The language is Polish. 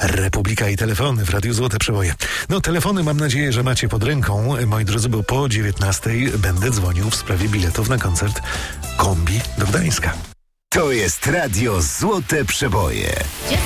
Republika i telefony w Radiu Złote Przeboje. No, telefony mam nadzieję, że macie pod ręką, moi drodzy, bo po 19:00 będę dzwonił w sprawie biletów na koncert Kombi do Gdańska. To jest Radio Złote Przeboje.